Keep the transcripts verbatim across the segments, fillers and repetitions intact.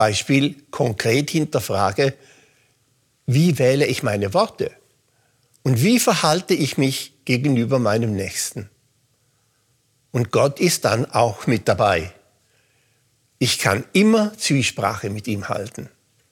Beispiel konkret hinterfrage, wie wähle ich meine Worte und wie verhalte ich mich gegenüber meinem Nächsten. Und Gott ist dann auch mit dabei. Ich kann immer Zwiesprache mit ihm halten.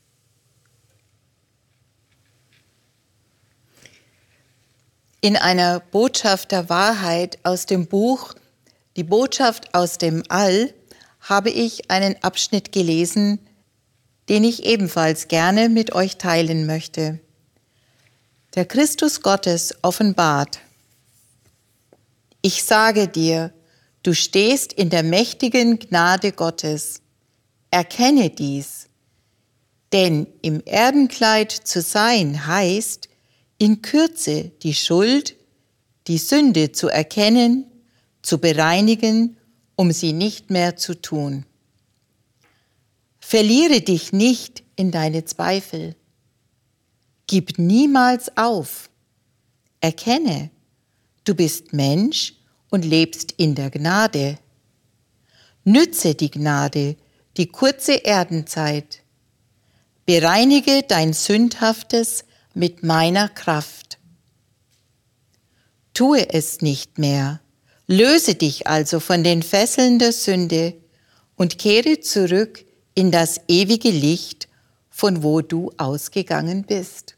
In einer Botschaft der Wahrheit aus dem Buch Die Botschaft aus dem All habe ich einen Abschnitt gelesen, den ich ebenfalls gerne mit euch teilen möchte. Der Christus Gottes offenbart: Ich sage dir, du stehst in der mächtigen Gnade Gottes. Erkenne dies. Denn im Erdenkleid zu sein heißt, in Kürze die Schuld, die Sünde zu erkennen, zu bereinigen, um sie nicht mehr zu tun. Verliere dich nicht in deine Zweifel. Gib niemals auf. Erkenne, du bist Mensch und lebst in der Gnade. Nütze die Gnade, die kurze Erdenzeit. Bereinige dein Sündhaftes mit meiner Kraft. Tue es nicht mehr. Löse dich also von den Fesseln der Sünde und kehre zurück in das ewige Licht, von wo du ausgegangen bist.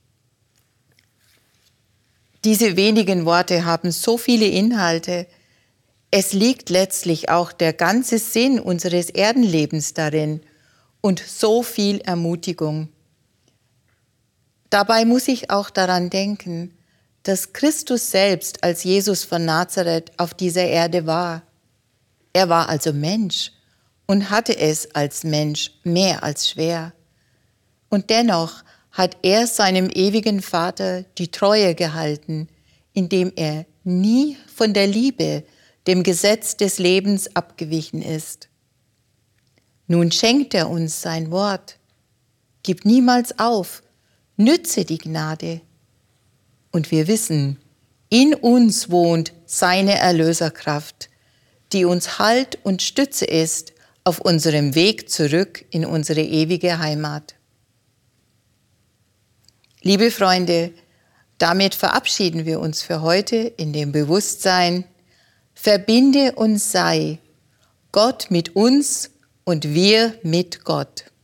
Diese wenigen Worte haben so viele Inhalte. Es liegt letztlich auch der ganze Sinn unseres Erdenlebens darin und so viel Ermutigung. Dabei muss ich auch daran denken, dass Christus selbst als Jesus von Nazareth auf dieser Erde war. Er war also Mensch und hatte es als Mensch mehr als schwer. Und dennoch hat er seinem ewigen Vater die Treue gehalten, indem er nie von der Liebe, dem Gesetz des Lebens abgewichen ist. Nun schenkt er uns sein Wort. Gib niemals auf, nütze die Gnade. Und wir wissen, in uns wohnt seine Erlöserkraft, die uns Halt und Stütze ist auf unserem Weg zurück in unsere ewige Heimat. Liebe Freunde, damit verabschieden wir uns für heute in dem Bewusstsein: Verbinde und sei Gott mit uns und wir mit Gott.